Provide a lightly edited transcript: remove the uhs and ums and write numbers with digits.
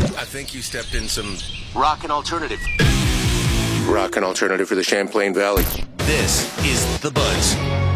I think you stepped in some Rock and alternative. rock and alternative for the Champlain Valley. This is The Buzz.